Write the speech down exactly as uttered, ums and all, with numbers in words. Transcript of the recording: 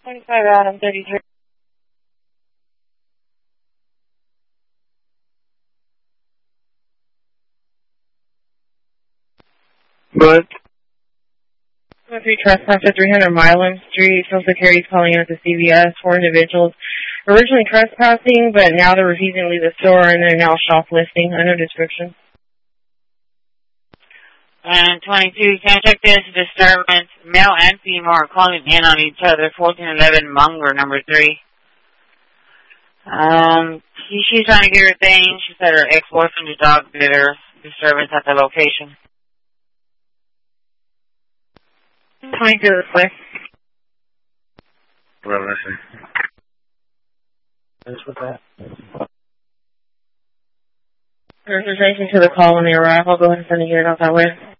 twenty-five Adam, thirty-three. But three trespass at three hundred Milam Street. Social Security's calling out to C V S. Four individuals originally trespassing, but now they're refusing to leave the store and they're now shoplifting. Under description. And twenty-two, can I check this disturbance? Male and female are calling in on each other. fourteen eleven Munger, number three. Um, she, she's trying to get her thing. She said her ex-boyfriend, the dog, did her disturbance at the location. twenty-two this way. Well, let's see. Finish with that. There's a to the call when they arrive. I'll go ahead and send a unit out that way.